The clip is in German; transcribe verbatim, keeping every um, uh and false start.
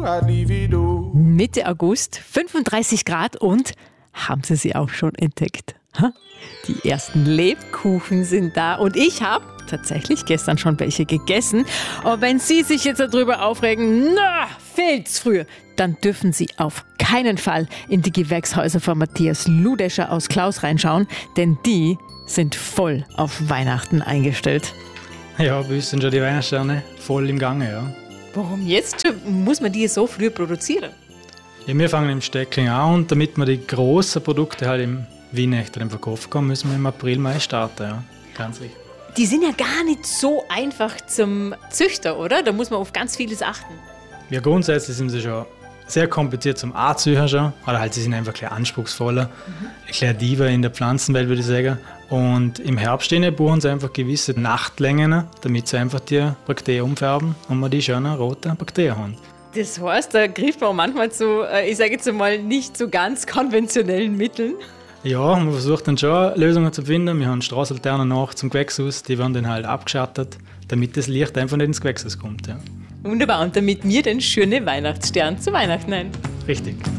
Mitte August, fünfunddreißig Grad und haben Sie sie auch schon entdeckt? Ha? Die ersten Lebkuchen sind da und ich habe tatsächlich gestern schon welche gegessen. Und wenn Sie sich jetzt darüber aufregen, na, fehlt's früh, dann dürfen Sie auf keinen Fall in die Gewächshäuser von Matthias Ludescher aus Klaus reinschauen, denn die sind voll auf Weihnachten eingestellt. Ja, bei uns sind schon die Weihnachtssterne voll im Gange, ja. Warum jetzt schon? Muss man die so früh produzieren? Ja, wir fangen im Steckling an und damit wir die grossen Produkte halt im Weihnachten im Verkauf kommen, müssen wir im April, Mai starten, ja. Ganz richtig. Die sind ja gar nicht so einfach zum Züchter, oder? Da muss man auf ganz vieles achten. Ja, grundsätzlich sind sie schon sehr kompliziert zum Anzüchen schon, oder halt sie sind einfach ein bisschen anspruchsvoller, mhm. ein bisschen diver in der Pflanzenwelt, würde ich sagen. Und im Herbst brauchen sie einfach gewisse Nachtlängen, damit sie einfach die Bakterien umfärben und man die schönen roten Bakterien haben. Das heißt, da greift man manchmal zu, ich sage jetzt mal, nicht so ganz konventionellen Mitteln. Ja, man versucht dann schon Lösungen zu finden. Wir haben Strasslaternen nach zum Gewächshaus, die werden dann halt abgeschattet, damit das Licht einfach nicht ins Gewächshaus kommt. Ja. Wunderbar, und damit wir den schönen Weihnachtsstern zu Weihnachten haben. Richtig.